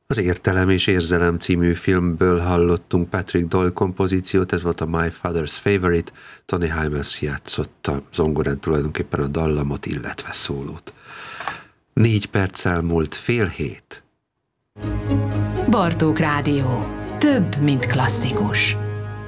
Az Értelem és érzelem című filmből hallottunk Patrick Doyle kompozíciót, ez volt a My Father's Favorite, Tony Hymas játszotta zongorán tulajdonképpen a dallamot, illetve szólót. 4 perccel múlt 6:30. Bartók Rádió. Több, mint klasszikus.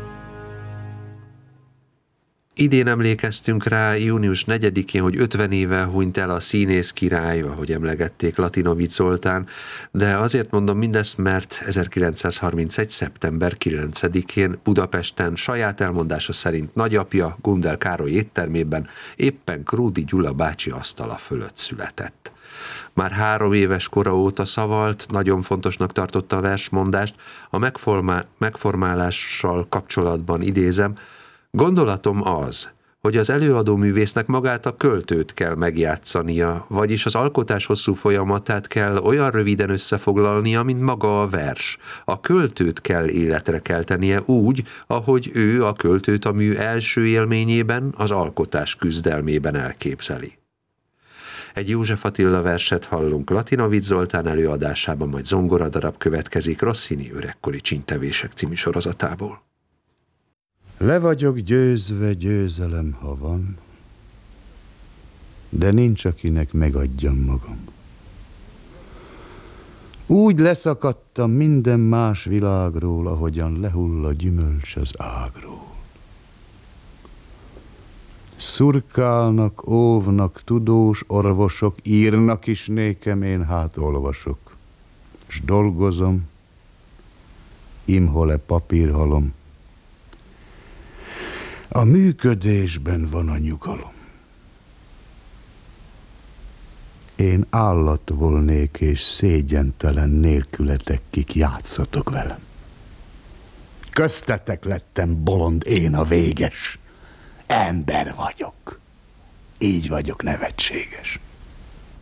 Idén emlékeztünk rá június 4-én, hogy 50 éve hunyt el a színész király, ahogy emlegették, Latinovics Zoltán, de azért mondom mindezt, mert 1931. szeptember 9-én Budapesten saját elmondása szerint nagyapja Gundel Károly éttermében éppen Krúdy Gyula bácsi asztala fölött született. Már 3 éves kora óta szavalt, nagyon fontosnak tartotta a versmondást, a megformálással kapcsolatban idézem: gondolatom az, hogy az előadó művésznek magát a költőt kell megjátszania, vagyis az alkotás hosszú folyamatát kell olyan röviden összefoglalnia, mint maga a vers. A költőt kell életre keltenie úgy, ahogy ő a költőt a mű első élményében, az alkotás küzdelmében elképzeli. Egy József Attila verset hallunk Latinovics Zoltán előadásában, majd zongoradarab következik Rossini Öregkori csínytevések című sorozatából. Le vagyok győzve, győzelem, ha van, de nincs, akinek megadjam magam. Úgy leszakadtam minden más világról, ahogyan lehull a gyümölcs az ágról. Szurkálnak, óvnak tudós orvosok, írnak is nékem, én hát olvasok. S dolgozom, imhol-e papírhalom. A működésben van a nyugalom. Én állat volnék, és szégyentelen nélkületek, kik játszatok velem. Köztetek lettem bolond, én a véges. Ember vagyok. Így vagyok nevetséges.